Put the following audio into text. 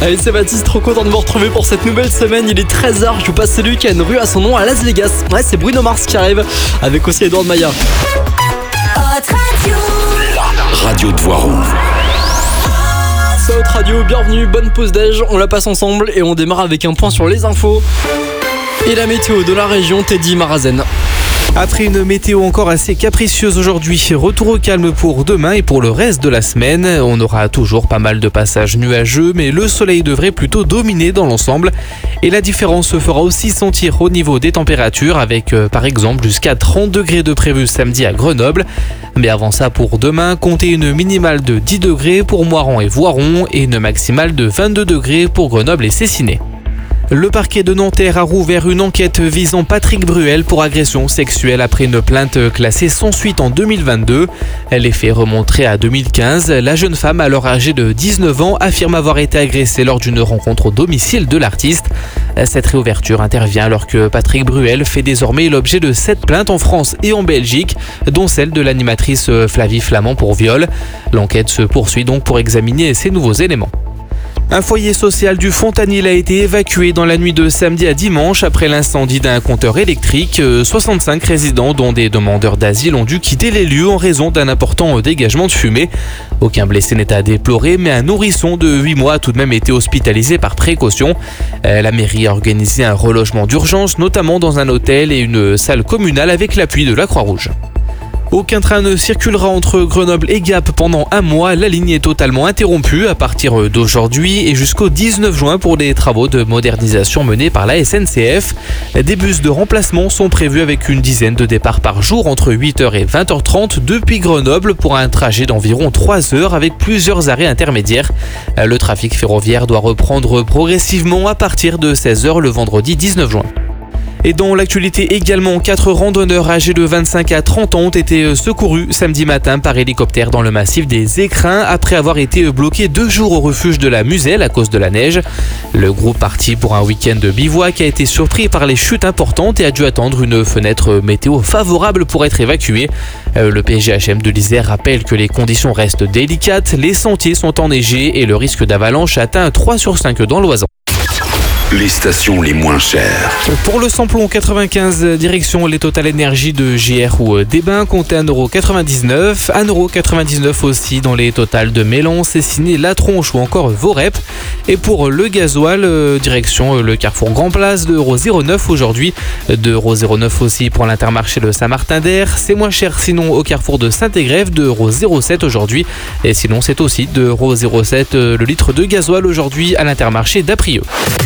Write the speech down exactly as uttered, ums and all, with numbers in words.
Allez, c'est Baptiste, trop content de vous retrouver pour cette nouvelle semaine. Il est treize heures, je vous passe celui qui a une rue à son nom à Las Vegas. Ouais, c'est Bruno Mars qui arrive, avec aussi Edouard Maya. La radio de Voiron. C'est Haute Radio, bienvenue, bonne pause déj. On la passe ensemble et on démarre avec un point sur les infos. Et la météo de la région, Teddy Marazen. Après une météo encore assez capricieuse aujourd'hui, retour au calme pour demain et pour le reste de la semaine. On aura toujours pas mal de passages nuageux, mais le soleil devrait plutôt dominer dans l'ensemble. Et la différence se fera aussi sentir au niveau des températures, avec euh, par exemple jusqu'à trente degrés de prévu samedi à Grenoble. Mais avant ça, pour demain, comptez une minimale de dix degrés pour Moiran et Voiron et une maximale de vingt-deux degrés pour Grenoble et Cessiné. Le parquet de Nanterre a rouvert une enquête visant Patrick Bruel pour agression sexuelle après une plainte classée sans suite en deux mille vingt-deux. Les faits remonteraient à deux mille quinze. La jeune femme, alors âgée de dix-neuf ans, affirme avoir été agressée lors d'une rencontre au domicile de l'artiste. Cette réouverture intervient alors que Patrick Bruel fait désormais l'objet de sept plaintes en France et en Belgique, dont celle de l'animatrice Flavie Flamand pour viol. L'enquête se poursuit donc pour examiner ces nouveaux éléments. Un foyer social du Fontanil a été évacué dans la nuit de samedi à dimanche après l'incendie d'un compteur électrique. soixante-cinq résidents, dont des demandeurs d'asile, ont dû quitter les lieux en raison d'un important dégagement de fumée. Aucun blessé n'est à déplorer, mais un nourrisson de huit mois a tout de même été hospitalisé par précaution. La mairie a organisé un relogement d'urgence, notamment dans un hôtel et une salle communale avec l'appui de la Croix-Rouge. Aucun train ne circulera entre Grenoble et Gap pendant un mois. La ligne est totalement interrompue à partir d'aujourd'hui et jusqu'au dix-neuf juin pour les travaux de modernisation menés par la S N C F. Des bus de remplacement sont prévus avec une dizaine de départs par jour entre huit heures et vingt heures trente depuis Grenoble pour un trajet d'environ trois heures avec plusieurs arrêts intermédiaires. Le trafic ferroviaire doit reprendre progressivement à partir de seize heures le vendredi dix-neuf juin. Et dans l'actualité également, quatre randonneurs âgés de vingt-cinq à trente ans ont été secourus samedi matin par hélicoptère dans le massif des Écrins après avoir été bloqués deux jours au refuge de la Muselle à cause de la neige. Le groupe parti pour un week-end de bivouac a été surpris par les chutes importantes et a dû attendre une fenêtre météo favorable pour être évacué. Le P G H M de l'Isère rappelle que les conditions restent délicates, les sentiers sont enneigés et le risque d'avalanche atteint trois sur cinq dans l'Oisans. Les stations les moins chères. Pour le samplon quatre-vingt-quinze, direction les Total Energy de G R ou des Bains, comptez un euro quatre-vingt-dix-neuf. un euro quatre-vingt-dix-neuf aussi dans les Total de Mélan, Cessiné, La Tronche ou encore Vorep. Et pour le gasoil, direction le Carrefour Grand Place, deux euros zéro neuf aujourd'hui. deux euros zéro neuf aussi pour l'Intermarché de Saint-Martin-d'Air. C'est moins cher sinon au Carrefour de Saint-Égrève, deux euros zéro sept aujourd'hui. Et sinon c'est aussi deux euros zéro sept le litre de gasoil aujourd'hui à l'Intermarché d'Aprieux.